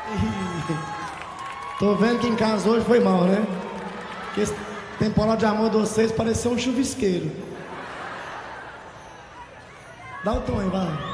Tô vendo que em casa hoje foi mal, né? Porque esse temporal de amor de vocês pareceu um chuvisqueiro. Dá o tom aí, vai.